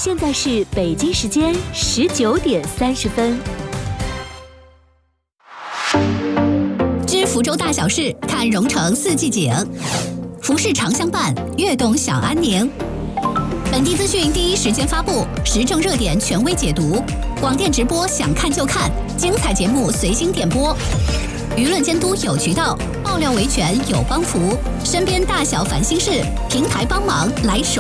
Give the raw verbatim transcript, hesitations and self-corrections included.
现在是北京时间十九点三十分。 知福州大小事，看蓉城四季景。服饰常相伴，悦动享安宁。本地资讯第一时间发布，时政热点权威解读。广电直播想看就看，精彩节目随心点播。舆论监督有渠道，爆料维权有帮扶。身边大小烦心事，平台帮忙来守。